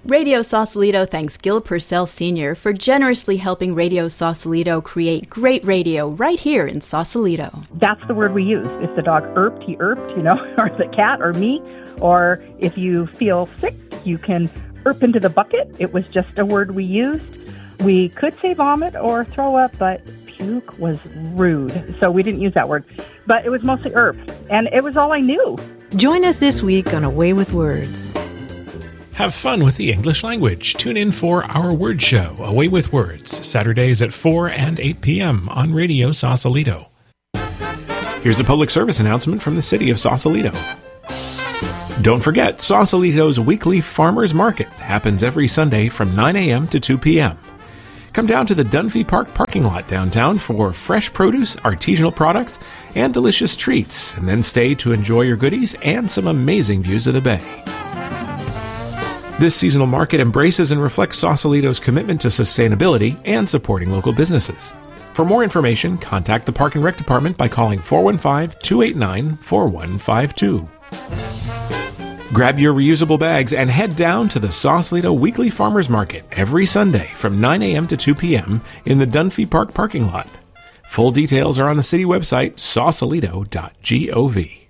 Radio Sausalito thanks Gil Purcell Sr. for generously helping Radio Sausalito create great radio right here in Sausalito. That's the word we use. If the dog irped, he irped, or the cat or me. Or if you feel sick, you can irp into the bucket. It was just a word we used. We could say vomit or throw up, but puke was rude. So we didn't use that word. But it was mostly irp. And it was all I knew. Join us this week on Away with Words. Have fun with the English language. Tune in for our word show, Away with Words, Saturdays at 4 and 8 p.m. on Radio Sausalito. Here's a public service announcement from the city of Sausalito. Don't forget, Sausalito's weekly Farmers Market happens every Sunday from 9 a.m. to 2 p.m. Come down to the Dunphy Park parking lot downtown for fresh produce, artisanal products, and delicious treats, and then stay to enjoy your goodies and some amazing views of the bay. This seasonal market embraces and reflects Sausalito's commitment to sustainability and supporting local businesses. For more information, contact the Park and Rec Department by calling 415-289-4152. Grab your reusable bags and head down to the Sausalito Weekly Farmers Market every Sunday from 9 a.m. to 2 p.m. in the Dunphy Park parking lot. Full details are on the city website, sausalito.gov.